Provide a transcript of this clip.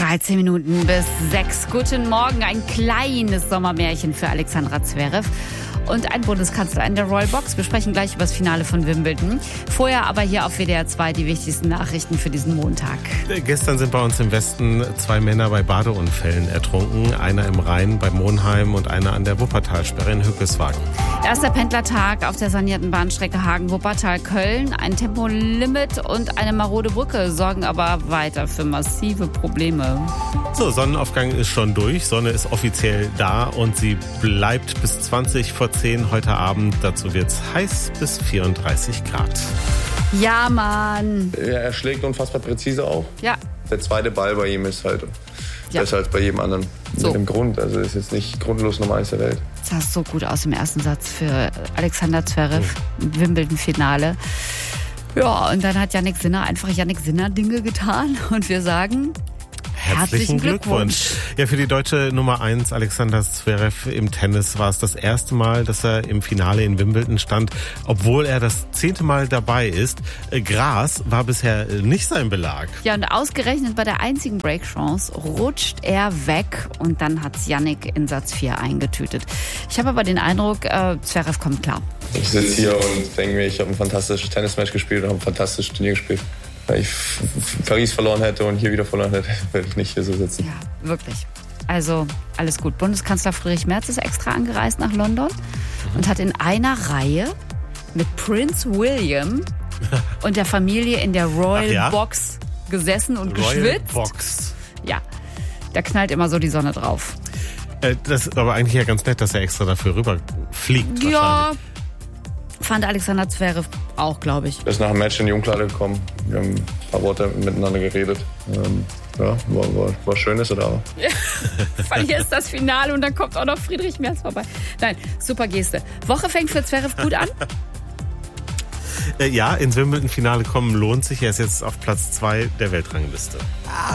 13 Minuten bis 6. Guten Morgen. Ein kleines Sommermärchen für Alexandra Zverev und ein Bundeskanzler in der Royal Box. Wir sprechen gleich über das Finale von Wimbledon. Vorher aber hier auf WDR 2 die wichtigsten Nachrichten für diesen Montag. Gestern sind bei uns im Westen 2 Männer bei Badeunfällen ertrunken. Einer im Rhein bei Monheim und einer an der Wuppertalsperre in Hückeswagen. Erster Pendlertag auf der sanierten Bahnstrecke Hagen-Wuppertal-Köln. Ein Tempolimit und eine marode Brücke sorgen aber weiter für massive Probleme. So, Sonnenaufgang ist schon durch. Sonne ist offiziell da und sie bleibt bis 20 vor 10 heute Abend. Dazu wird's heiß bis 34 Grad. Ja, Mann. Er schlägt unfassbar präzise auf. Ja. Der zweite Ball bei ihm ist halt besser als bei jedem anderen. So. Mit dem Grund. Also ist jetzt nicht grundlos Nummer 1 der Welt. Das sah so gut aus im ersten Satz für Alexander Zverev. Wimbledon-Finale. Ja, und dann hat Jannik Sinner einfach Jannik Sinner-Dinge getan. Und wir sagen... Herzlichen Glückwunsch. Ja, für die deutsche Nummer 1 Alexander Zverev im Tennis war es das erste Mal, dass er im Finale in Wimbledon stand, obwohl er das 10. Mal dabei ist. Gras war bisher nicht sein Belag. Ja, und ausgerechnet bei der einzigen Breakchance rutscht er weg und dann hat's Jannik in Satz 4 eingetütet. Ich habe aber den Eindruck, Zverev kommt klar. Ich sitze hier und denke mir, ich habe ein fantastisches Tennismatch gespielt und habe ein fantastisches Turnier gespielt. Wenn ich Paris verloren hätte und hier wieder verloren hätte, würde ich nicht hier so sitzen. Ja, wirklich. Also alles gut. Bundeskanzler Friedrich Merz ist extra angereist nach London und hat in einer Reihe mit Prince William und der Familie in der Royal Box gesessen und Royal geschwitzt. Box. Ja, da knallt immer so die Sonne drauf. Das ist aber eigentlich ja ganz nett, dass er extra dafür rüberfliegt. Ja, fand Alexander Zverev auch, glaube ich. Er ist nach dem Match in die Umkleide gekommen. Wir haben ein paar Worte miteinander geredet. Ja, war schön, dass er da war. Verlierst das Finale und dann kommt auch noch Friedrich Merz vorbei. Nein, super Geste. Woche fängt für Zverev gut an. Ja, ins Wimbledon-Finale kommen lohnt sich. Er ist jetzt auf Platz 2 der Weltrangliste.